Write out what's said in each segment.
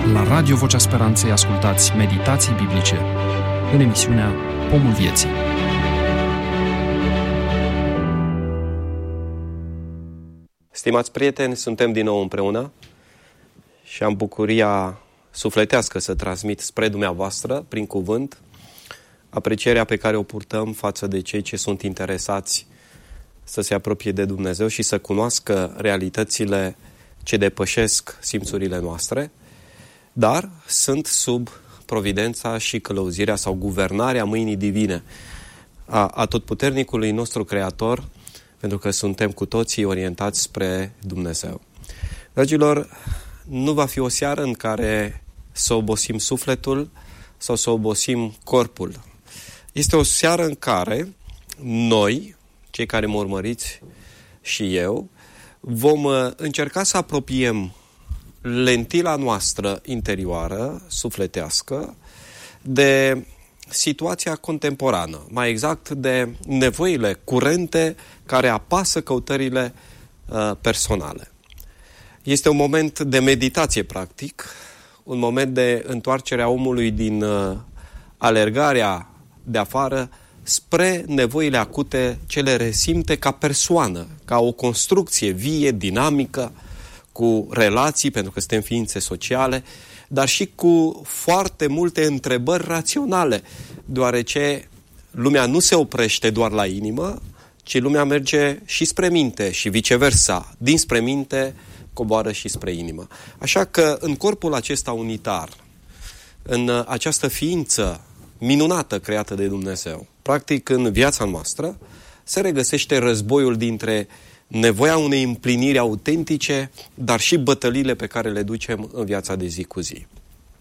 La Radio Vocea Speranței ascultați meditații biblice în emisiunea Pomul Vieții. Stimați prieteni, suntem din nou împreună și am bucuria sufletească să transmit spre dumneavoastră, prin cuvânt, aprecierea pe care o purtăm față de cei ce sunt interesați să se apropie de Dumnezeu și să cunoască realitățile ce depășesc simțurile noastre, dar sunt sub providența și călăuzirea sau guvernarea mâinii divine a Atotputernicului nostru Creator, pentru că suntem cu toții orientați spre Dumnezeu. Dragilor, nu va fi o seară în care să obosim sufletul sau să obosim corpul. Este o seară în care noi, cei care mă urmăriți și eu, vom încerca să apropiem lentila noastră interioară, sufletească, de situația contemporană, mai exact de nevoile curente care apasă căutările personale. Este un moment de meditație, practic, un moment de întoarcere a omului din alergarea de afară spre nevoile acute ce le resimte ca persoană, ca o construcție vie, dinamică, cu relații, pentru că suntem ființe sociale, dar și cu foarte multe întrebări raționale, deoarece lumea nu se oprește doar la inimă, ci lumea merge și spre minte și viceversa, dinspre minte coboară și spre inimă. Așa că în corpul acesta unitar, în această ființă minunată creată de Dumnezeu, practic în viața noastră, se regăsește războiul dintre nevoia unei împliniri autentice, dar și bătăliile pe care le ducem în viața de zi cu zi.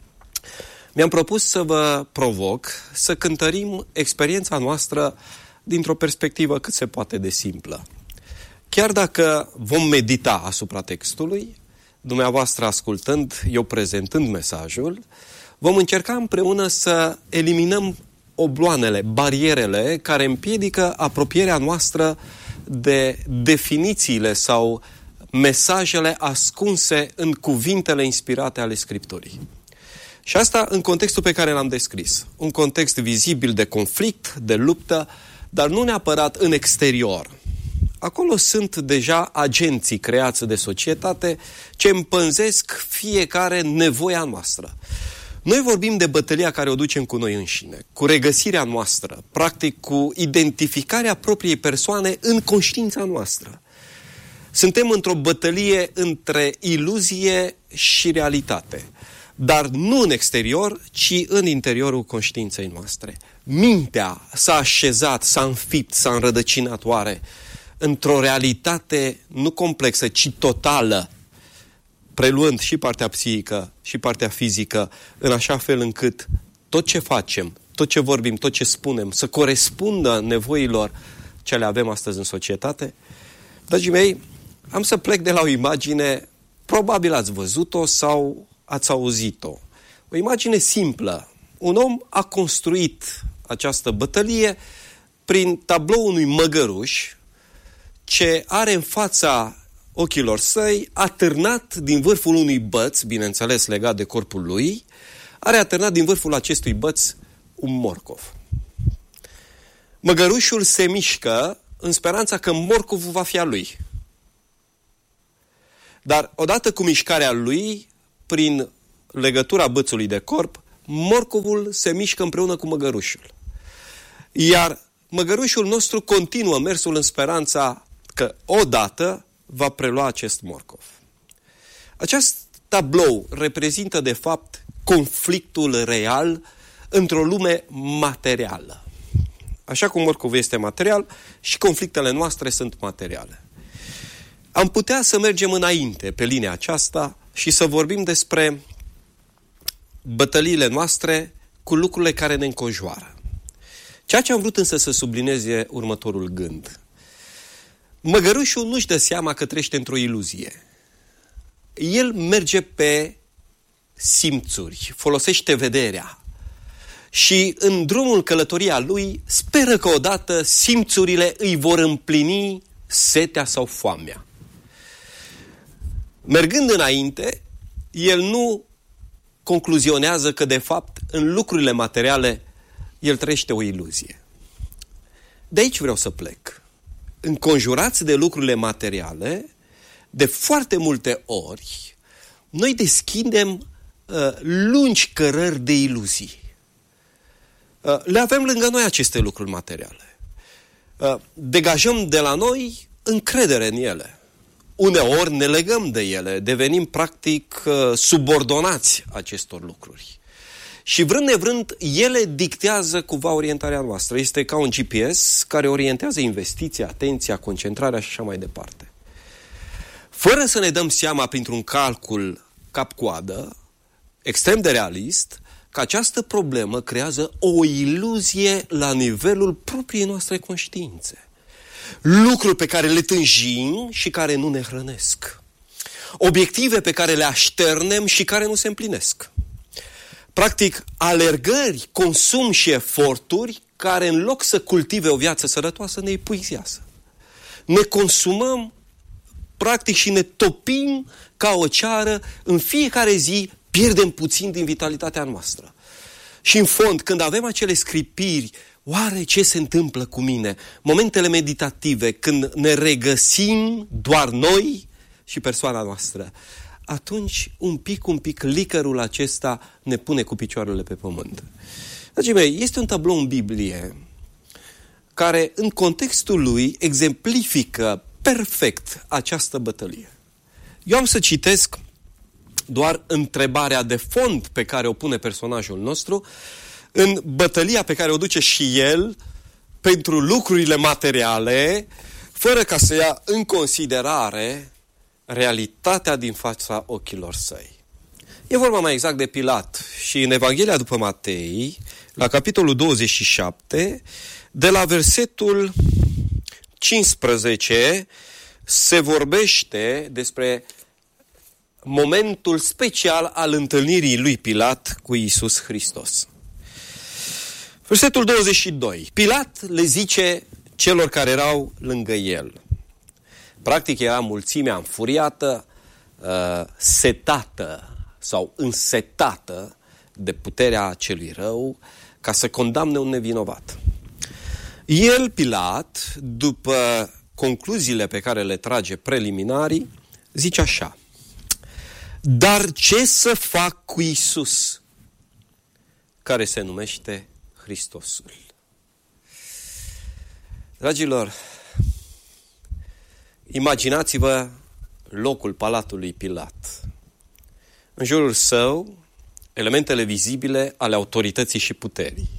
Mi-am propus să vă provoc să cântărim experiența noastră dintr-o perspectivă cât se poate de simplă. Chiar dacă vom medita asupra textului, dumneavoastră ascultând, eu prezentând mesajul, vom încerca împreună să eliminăm obloanele, barierele care împiedică apropierea noastră de definițiile sau mesajele ascunse în cuvintele inspirate ale Scripturii. Și asta în contextul pe care l-am descris. Un context vizibil de conflict, de luptă, dar nu neapărat în exterior. Acolo sunt deja agenții creați de societate ce împânzesc fiecare nevoia noastră. Noi vorbim de bătălia care o ducem cu noi înșine, cu regăsirea noastră, practic cu identificarea propriei persoane în conștiința noastră. Suntem într-o bătălie între iluzie și realitate, dar nu în exterior, ci în interiorul conștiinței noastre. Mintea s-a așezat, s-a înfipt, s-a înrădăcinat oare într-o realitate nu complexă, ci totală, preluând și partea psihică și partea fizică, în așa fel încât tot ce facem, tot ce vorbim, tot ce spunem, să corespundă nevoilor ce le avem astăzi în societate. Dragii mei, am să plec de la o imagine, probabil ați văzut-o sau ați auzit-o. O imagine simplă. Un om a construit această bătălie prin tabloul unui măgăruș ce are în fața ochilor săi atârnat din vârful unui băț, bineînțeles legat de corpul lui, are atârnat din vârful acestui băț un morcov. Măgărușul se mișcă în speranța că morcovul va fi al lui. Dar odată cu mișcarea lui, prin legătura bățului de corp, morcovul se mișcă împreună cu măgărușul. Iar măgărușul nostru continuă mersul în speranța că odată va prelua acest morcov. Acest tablou reprezintă, de fapt, conflictul real într-o lume materială. Așa cum morcovul este material, și conflictele noastre sunt materiale. Am putea să mergem înainte pe linia aceasta și să vorbim despre bătăliile noastre cu lucrurile care ne înconjoară. Ceea ce am vrut însă să subliniez e următorul gând. Măgărușul nu-și dă seama că trăiește într-o iluzie. El merge pe simțuri, folosește vederea și în drumul călătoria lui speră că odată simțurile îi vor împlini setea sau foamea. Mergând înainte, el nu concluzionează că, de fapt, în lucrurile materiale, el trăiește o iluzie. De aici vreau să plec. Înconjurați de lucrurile materiale, de foarte multe ori, noi deschidem lungi cărări de iluzii. Le avem lângă noi aceste lucruri materiale. Degajăm de la noi încredere în ele. Uneori ne legăm de ele, devenim practic subordonați acestor lucruri. Și vrând nevrând, ele dictează cumva orientarea noastră. Este ca un GPS care orientează investiția, atenția, concentrarea și așa mai departe. Fără să ne dăm seama printr-un calcul cap-coadă, extrem de realist, că această problemă creează o iluzie la nivelul propriei noastre conștiințe. Lucruri pe care le tânjim și care nu ne hrănesc. Obiective pe care le așternem și care nu se împlinesc. Practic, alergări, consum și eforturi care în loc să cultive o viață sănătoasă ne epuizează. Ne consumăm practic și ne topim ca o ceară, în fiecare zi pierdem puțin din vitalitatea noastră. Și în fond, când avem acele sclipiri, oare ce se întâmplă cu mine? Momentele meditative, când ne regăsim doar noi și persoana noastră, atunci un pic licărul acesta ne pune cu picioarele pe pământ. Dragii mei, este un tablou în Biblie care în contextul lui exemplifică perfect această bătălie. Eu am să citesc doar întrebarea de fond pe care o pune personajul nostru în bătălia pe care o duce și el pentru lucrurile materiale, fără ca să ia în considerare realitatea din fața ochilor săi. E vorba mai exact de Pilat și în Evanghelia după Matei, la capitolul 27, de la versetul 15, se vorbește despre momentul special al întâlnirii lui Pilat cu Iisus Hristos. Versetul 22. Pilat le zice celor care erau lângă el. Practic era mulțimea înfuriată, setată sau însetată de puterea celui rău ca să condamne un nevinovat. El, Pilat, după concluziile pe care le trage preliminarii, zice așa: dar ce să fac cu Iisus, care se numește Hristosul? Dragilor, imaginați-vă locul palatului Pilat. În jurul său, elementele vizibile ale autorității și puterii.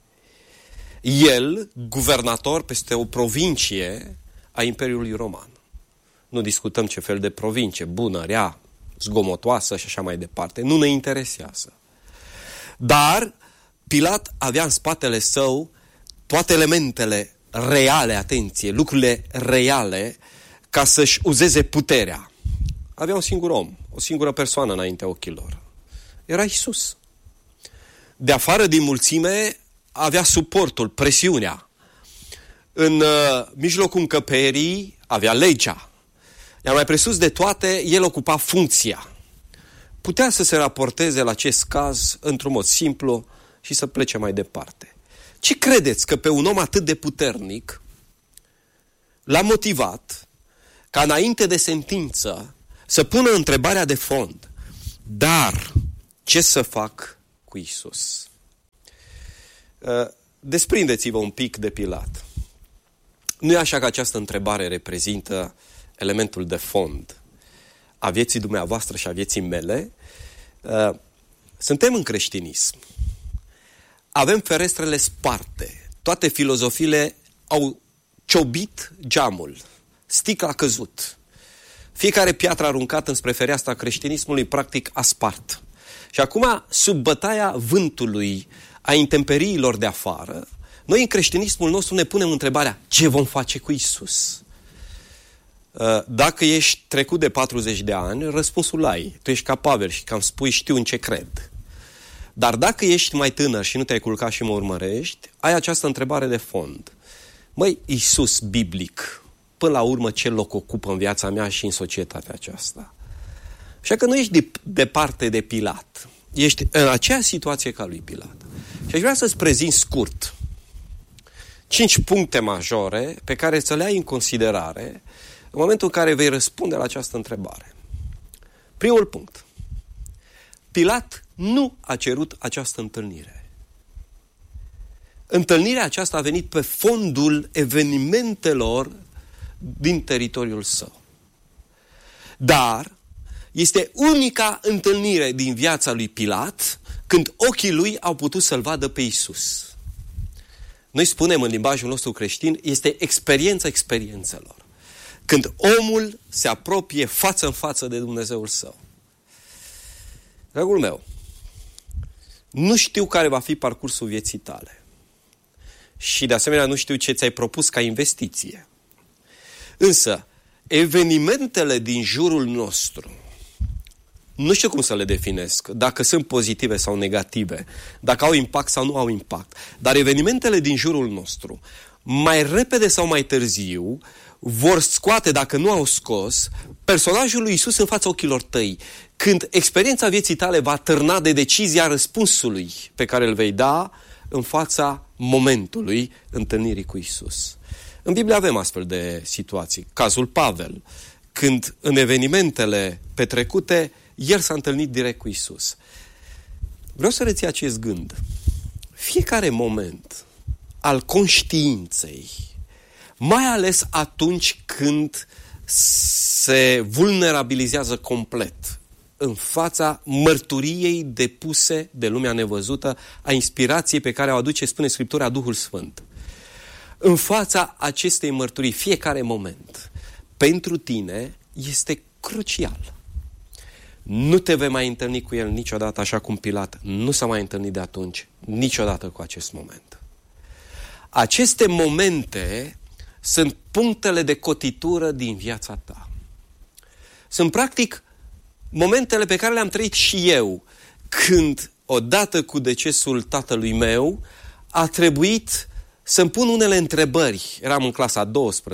El, guvernator peste o provincie a Imperiului Roman. Nu discutăm ce fel de provincie, bună, rea, zgomotoasă și așa mai departe. Nu ne interesează. Dar Pilat avea în spatele său toate elementele reale, atenție, lucrurile reale, ca să-și uzeze puterea. Avea un singur om, o singură persoană înaintea ochilor. Era Iisus. De afară din mulțime avea suportul, presiunea. În mijlocul încăperii avea legea. Iar mai presus de toate, el ocupa funcția. Putea să se raporteze la acest caz într-un mod simplu și să plece mai departe. Ce credeți că pe un om atât de puternic l-a motivat ca înainte de sentință să pună întrebarea de fond: dar ce să fac cu Iisus? Desprindeți-vă un pic de Pilat. Nu e așa că această întrebare reprezintă elementul de fond a vieții dumneavoastră și a vieții mele? Suntem în creștinism. Avem ferestrele sparte. Toate filozofiile au ciobit geamul. Sticla a căzut. Fiecare piatră aruncată înspre fereastra creștinismului practic a spart. Și acum, sub bătaia vântului, a intemperiilor de afară, noi în creștinismul nostru ne punem întrebarea: ce vom face cu Iisus? Dacă ești trecut de 40 de ani, răspunsul ai. Tu ești ca Pavel și cam spui: știu în ce cred. Dar dacă ești mai tânăr și nu te-ai culcat și mă urmărești, ai această întrebare de fond. Măi, Iisus biblic, până la urmă ce loc ocupă în viața mea și în societatea aceasta? Așa că nu ești departe de Pilat. ești în aceeași situație ca lui Pilat. Și aș vrea să-ți prezint scurt 5 puncte majore pe care să le ai în considerare în momentul în care vei răspunde la această întrebare. Primul punct. Pilat nu a cerut această întâlnire. Întâlnirea aceasta a venit pe fondul evenimentelor din teritoriul său. Dar este unica întâlnire din viața lui Pilat când ochii lui au putut să-L vadă pe Iisus. Noi spunem în limbajul nostru creștin, este experiența experiențelor. Când omul se apropie față în față de Dumnezeul său. Dragul meu, nu știu care va fi parcursul vieții tale. Și de asemenea nu știu ce ți-ai propus ca investiție. Însă, evenimentele din jurul nostru, nu știu cum să le definesc, dacă sunt pozitive sau negative, dacă au impact sau nu au impact, dar evenimentele din jurul nostru, mai repede sau mai târziu, vor scoate, dacă nu au scos, personajul lui Iisus în fața ochilor tăi, când experiența vieții tale va târna de decizia răspunsului pe care îl vei da în fața momentului întâlnirii cu Iisus. În Biblie avem astfel de situații. Cazul Pavel, când în evenimentele petrecute, el s-a întâlnit direct cu Iisus. Vreau să reții acest gând. Fiecare moment al conștiinței, mai ales atunci când se vulnerabilizează complet în fața mărturiei depuse de lumea nevăzută, a inspirației pe care o aduce, spune Scriptura, Duhul Sfânt. În fața acestei mărturii, fiecare moment, pentru tine, este crucial. Nu te vei mai întâlni cu el niciodată, așa cum Pilat nu s-a mai întâlnit de atunci, niciodată cu acest moment. Aceste momente sunt punctele de cotitură din viața ta. Sunt practic momentele pe care le-am trăit și eu, când, odată cu decesul tatălui meu, a trebuit să-mi pun unele întrebări. Eram în clasa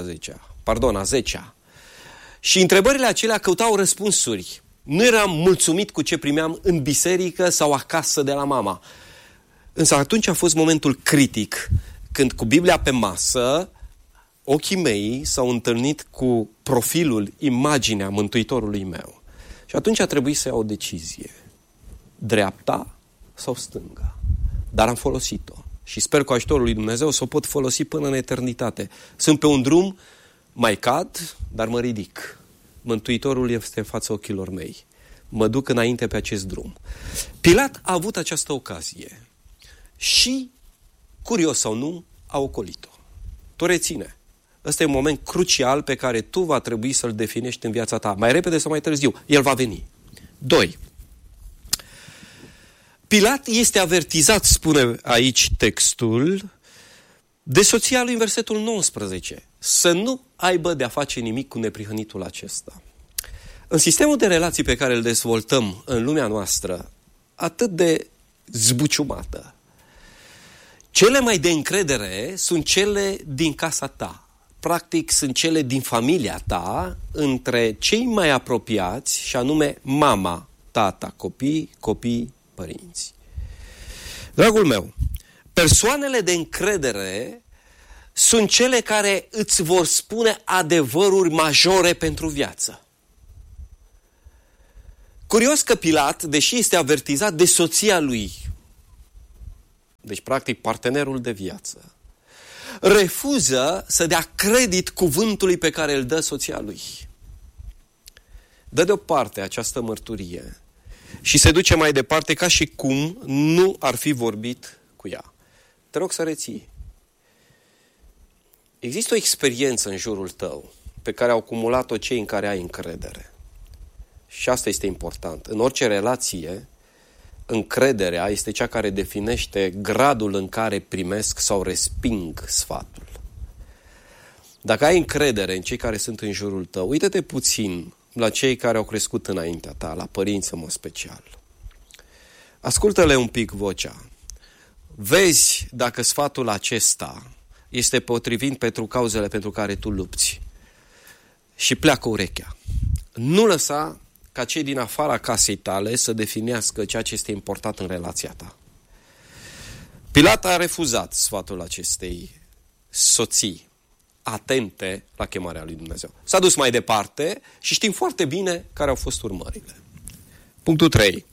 a 10-a. Și întrebările acelea căutau răspunsuri. Nu eram mulțumit cu ce primeam în biserică sau acasă de la mama. Însă atunci a fost momentul critic, când cu Biblia pe masă, ochii mei s-au întâlnit cu profilul, imaginea Mântuitorului meu. Și atunci a trebuit să iau o decizie. Dreapta sau stânga. Dar am folosit-o. Și sper cu ajutorul lui Dumnezeu să o pot folosi până în eternitate. Sunt pe un drum, mai cad, dar mă ridic. Mântuitorul este în fața ochilor mei. Mă duc înainte pe acest drum. Pilat a avut această ocazie. Și, curios sau nu, a ocolit-o. Tu reține. Ăsta e un moment crucial pe care tu va trebui să-l definești în viața ta. Mai repede sau mai târziu. El va veni. 2. Pilat este avertizat, spune aici textul, de soția lui în versetul 19. Să nu aibă de-a face nimic cu neprihănitul acesta. În sistemul de relații pe care îl dezvoltăm în lumea noastră, atât de zbuciumată, cele mai de încredere sunt cele din casa ta. Practic sunt cele din familia ta, între cei mai apropiați, și anume mama, tata, copii, părinți. Dragul meu, persoanele de încredere sunt cele care îți vor spune adevăruri majore pentru viață. Curios că Pilat, deși este avertizat de soția lui, deci practic partenerul de viață, refuză să dea credit cuvântului pe care îl dă soția lui. Dă deoparte această mărturie și se duce mai departe ca și cum nu ar fi vorbit cu ea. Te rog să reții. Există o experiență în jurul tău pe care au acumulat-o cei în care ai încredere. Și asta este important. În orice relație, încrederea este cea care definește gradul în care primesc sau resping sfatul. Dacă ai încredere în cei care sunt în jurul tău, uită-te puțin la cei care au crescut înaintea ta, la părinți în mod special. Ascultă-le un pic vocea. Vezi dacă sfatul acesta este potrivit pentru cauzele pentru care tu lupți. Și pleacă urechea. Nu lăsa ca cei din afara casei tale să definească ceea ce este important în relația ta. Pilat a refuzat sfatul acestei soții atente la chemarea lui Dumnezeu. S-a dus mai departe și știm foarte bine care au fost urmările. Punctul 3.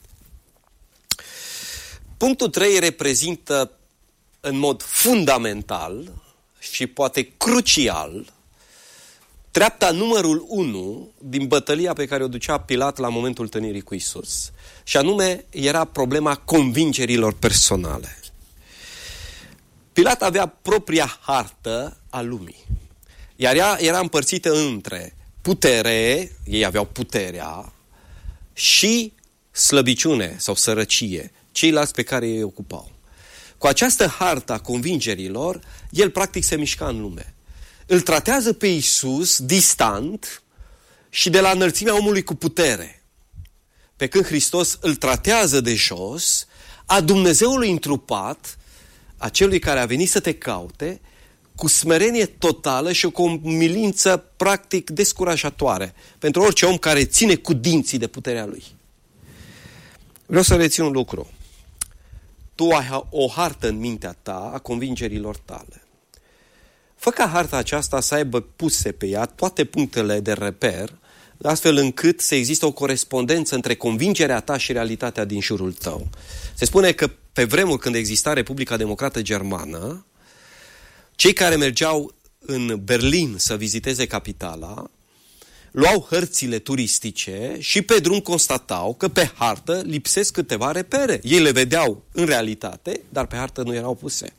Punctul 3 reprezintă în mod fundamental și poate crucial treapta numărul 1 din bătălia pe care o ducea Pilat la momentul întâlnirii cu Iisus. Și anume era problema convingerilor personale. Pilat avea propria hartă a lumii. Iar ea era împărțită între putere, ei aveau puterea, și slăbiciune sau sărăcie, ceilalți pe care ei ocupau. Cu această hartă a convingerilor, el practic se mișca în lume. Îl tratează pe Iisus distant și de la înălțimea omului cu putere. Pe când Hristos îl tratează de jos, a Dumnezeului întrupat, a celui care a venit să te caute, cu smerenie totală și cu o umilință practic descurajatoare pentru orice om care ține cu dinții de puterea lui. Vreau să rețin un lucru. Tu ai o hartă în mintea ta a convingerilor tale. Fă ca harta aceasta să aibă puse pe ea toate punctele de reper, astfel încât să există o corespondență între convingerea ta și realitatea din jurul tău. Se spune că pe vremuri când exista Republica Democrată Germană, cei care mergeau în Berlin să viziteze capitala, luau hărțile turistice și pe drum constatau că pe hartă lipsesc câteva repere. Ei le vedeau în realitate, dar pe hartă nu erau puse.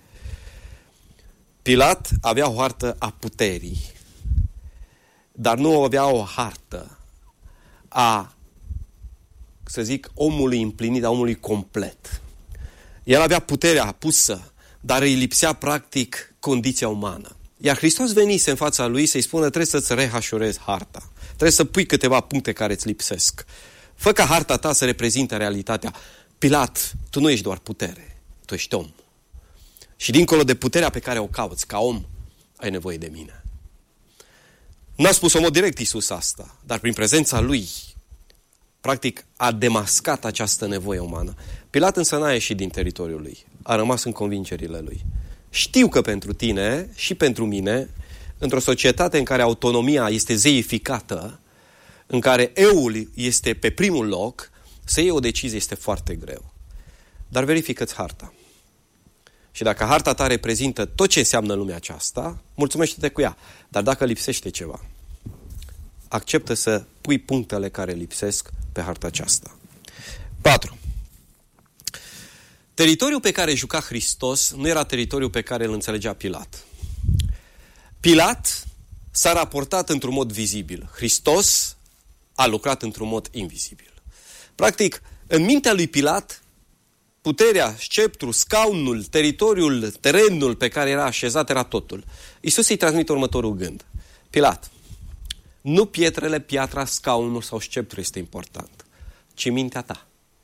Pilat avea o hartă a puterii, dar nu avea o hartă a, să zic, omului împlinit, a omului complet. El avea puterea pusă, dar îi lipsea practic condiția umană. Iar Hristos venise în fața lui să-i spună: trebuie să-ți rehașurezi harta. Trebuie să pui câteva puncte care îți lipsesc. Fă ca harta ta să reprezinte realitatea. Pilat, tu nu ești doar putere, tu ești om. Și dincolo de puterea pe care o cauți ca om, ai nevoie de mine. N-a spus în mod direct Iisus asta, dar prin prezența lui, practic, a demascat această nevoie umană. Pilat însă n-a ieșit din teritoriul lui, a rămas în convingerile lui. Știu că pentru tine și pentru mine, într-o societate în care autonomia este zeificată, în care euul este pe primul loc, să iei o decizie este foarte greu. Dar verifică-ți harta. Și dacă harta ta reprezintă tot ce înseamnă lumea aceasta, mulțumește-te cu ea. Dar dacă lipsește ceva, acceptă să pui punctele care lipsesc pe harta aceasta. 4. Teritoriul pe care juca Hristos nu era teritoriul pe care îl înțelegea Pilat. Pilat s-a raportat într-un mod vizibil. Hristos a lucrat într-un mod invizibil. Practic, în mintea lui Pilat, puterea, sceptrul, scaunul, teritoriul, terenul pe care era așezat era totul. Iisus îi transmite următorul gând. Pilat, nu pietrele, piatra, scaunul sau sceptrul este important, ci mintea ta.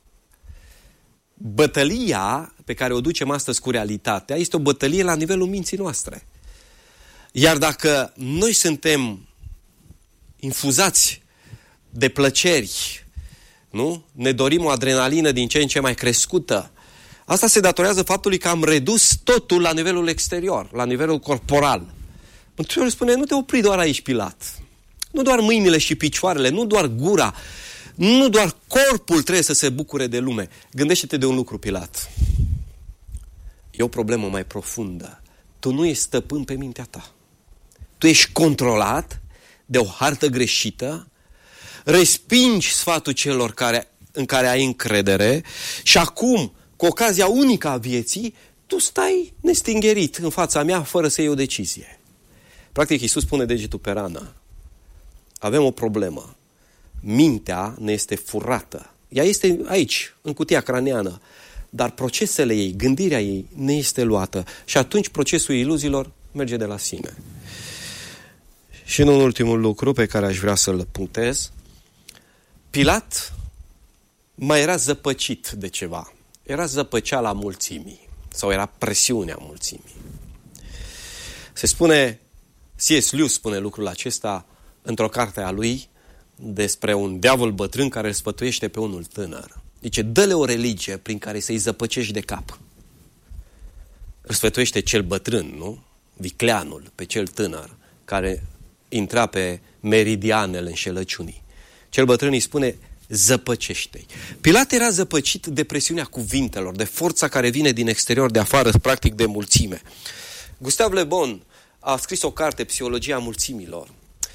Bătălia pe care o ducem astăzi cu realitatea este o bătălie la nivelul minții noastre. Iar dacă noi suntem infuzați de plăceri, nu? Ne dorim o adrenalină din ce în ce mai crescută, asta se datorează faptului că am redus totul la nivelul exterior, la nivelul corporal. Mântuitorul spune, nu te opri doar aici, Pilat. Nu doar mâinile și picioarele, nu doar gura, nu doar corpul trebuie să se bucure de lume. Gândește-te de un lucru, Pilat. E o problemă mai profundă. Tu nu ești stăpân pe mintea ta. Tu ești controlat de o hartă greșită, respingi sfatul celor în care ai încredere și acum, cu ocazia unică a vieții, tu stai nestingerit în fața mea fără să iei o decizie. Practic, Iisus pune degetul pe rană. Avem o problemă. Mintea ne este furată. Ea este aici, în cutia craneană, dar procesele ei, gândirea ei ne este luată și atunci procesul iluziilor merge de la sine. Și în un ultimul lucru pe care aș vrea să-l punctez, Pilat mai era zăpăcit de ceva. Era zăpăceala mulțimii sau era presiunea mulțimii. Se spune, C.S. Lewis spune lucrul acesta într-o carte a lui, despre un diavol bătrân care îl sfătuiește pe unul tânăr. Zice, dă-le o religie prin care să-i zăpăcești de cap. Îl sfătuiește cel bătrân, nu? Vicleanul, pe cel tânăr, care intra pe meridianele înșelăciunii. Cel bătrân îi spune, zăpăcește-i. Pilat era zăpăcit de presiunea cuvintelor, de forța care vine din exterior, de afară, practic de mulțime. Gustave Le Bon a scris o carte, Psihologia mulțimilor,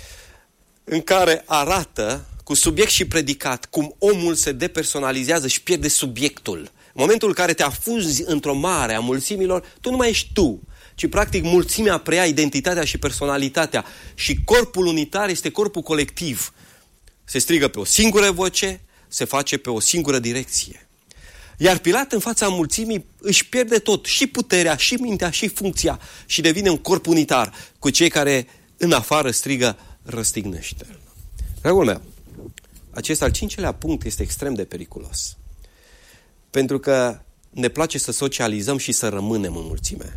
în care arată cu subiect și predicat cum omul se depersonalizează și pierde subiectul. În momentul în care te afunzi într-o mare a mulțimilor, tu nu mai ești tu, ci practic mulțimea preia identitatea și personalitatea și corpul unitar este corpul colectiv. Se strigă pe o singură voce, se face pe o singură direcție. Iar Pilat în fața mulțimii își pierde tot, și puterea, și mintea, și funcția și devine un corp unitar cu cei care în afară strigă, răstignește-l. Dragul meu, acest al 5-lea punct este extrem de periculos. Pentru că ne place să socializăm și să rămânem în mulțime.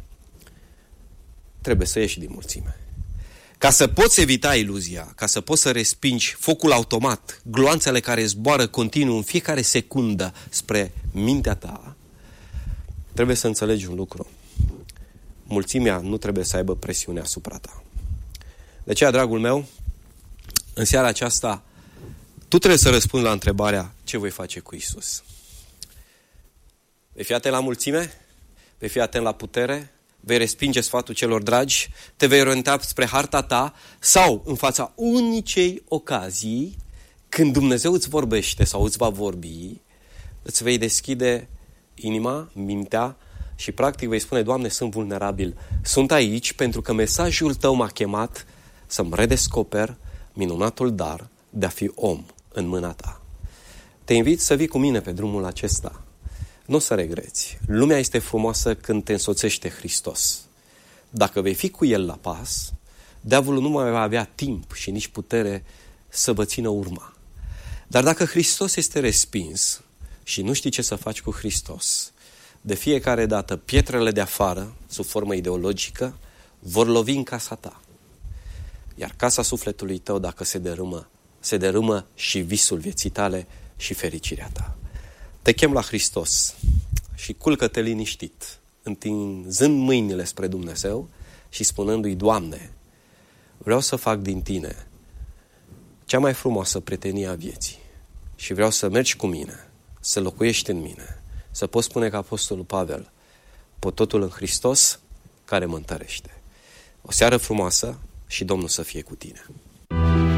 Trebuie să ieși din mulțime. Ca să poți evita iluzia, ca să poți să respingi focul automat, gloanțele care zboară continuu în fiecare secundă spre mintea ta, trebuie să înțelegi un lucru. Mulțimea nu trebuie să aibă presiune asupra ta. De aceea, dragul meu, în seara aceasta, tu trebuie să răspunzi la întrebarea, ce voi face cu Iisus? Vei fi atent la mulțime? Vei fi atent la putere? Vei respinge sfatul celor dragi? Te vei orienta spre harta ta? Sau în fața unicei ocazii, când Dumnezeu îți vorbește sau îți va vorbi, îți vei deschide inima, mintea și practic vei spune, Doamne, sunt vulnerabil. Sunt aici pentru că mesajul tău m-a chemat să-mi redescoper minunatul dar de a fi om în mâna ta. Te invit să vii cu mine pe drumul acesta. Nu o să regreți. Lumea este frumoasă când te însoțește Hristos. Dacă vei fi cu El la pas, diavolul nu mai va avea timp și nici putere să vă țină urma. Dar dacă Hristos este respins și nu știi ce să faci cu Hristos, de fiecare dată pietrele de afară, sub formă ideologică, vor lovi în casa ta. Iar casa sufletului tău, dacă se dărâmă și visul vieții tale și fericirea ta. Te chem la Hristos și culcă-te liniștit, întinzând mâinile spre Dumnezeu și spunându-i, Doamne, vreau să fac din Tine cea mai frumoasă prietenie a vieții și vreau să mergi cu mine, să locuiești în mine, să poți spune ca Apostolul Pavel, pot totul în Hristos care mă întărește. O seară frumoasă și Domnul să fie cu tine.